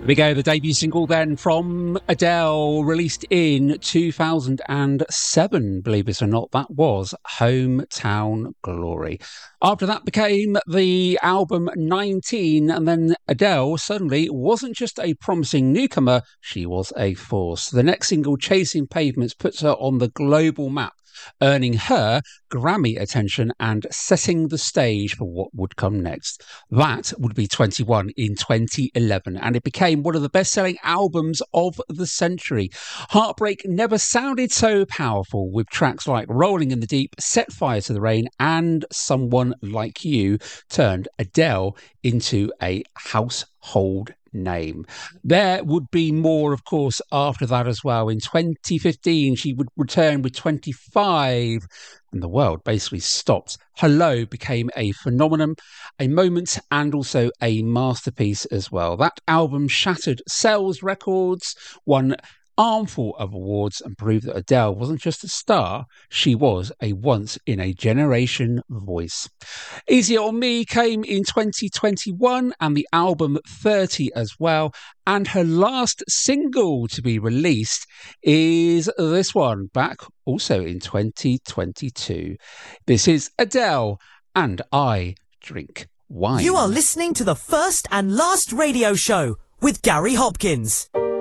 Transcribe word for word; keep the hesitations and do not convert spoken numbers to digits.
we go, the debut single then from Adele, released in two thousand seven, believe it or not, that was Hometown Glory. After that became the album nineteen, and then Adele suddenly wasn't just a promising newcomer, she was a force. The next single, Chasing Pavements, puts her on the global map, earning her Grammy attention and setting the stage for what would come next. That would be twenty-one in twenty eleven, and it became one of the best-selling albums of the century. Heartbreak never sounded so powerful, with tracks like Rolling in the Deep, Set Fire to the Rain, and Someone Like You turned Adele into a household name. There would be more, of course, after that as well. In twenty fifteen, she would return with twenty-five, and the world basically stopped. Hello became a phenomenon, a moment, and also a masterpiece as well. That album shattered sales records, won armful of awards, and proved that Adele wasn't just a star, she was a once-in-a-generation voice. Easier on Me came in twenty twenty-one, and the album thirty as well, and her last single to be released is this one, back also in twenty twenty-two. This is Adele, and I Drink Wine. You are listening to the First and Last Radio Show with Gary Hopkins.